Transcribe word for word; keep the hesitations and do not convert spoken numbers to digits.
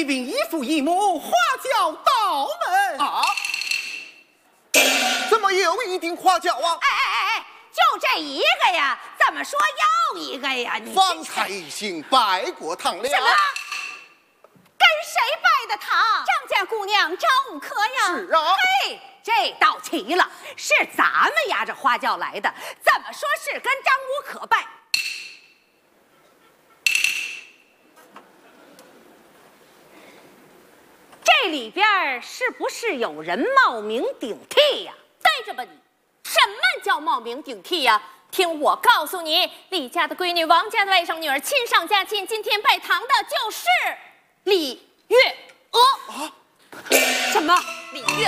并一父一母，花轿到门啊！怎么又一顶花轿啊？ 哎哎哎哎，就这一个呀？怎么说要一个呀？你方才一行拜过堂了。 什么？跟谁拜的堂？ 张家姑娘招客呀。 是啊。 嘿，这道齐了，是咱们押着花轿来的，怎么说是跟张无可拜？这里边是不是有人冒名顶替呀？ 对着吧你！什么叫冒名顶替呀？听我告诉你，李家的闺女，王家的外甥女儿，亲上加亲，今天拜堂的就是李月娥。 啊？ 什么？李月